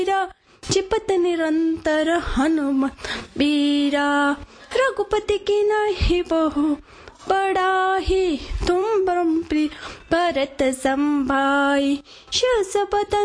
चिपत निरंतर हनुमत बीरा। रघुपति की नहीं बहु बड़ा ही, तुम ब्रह्म भरत संभाई। शिव सब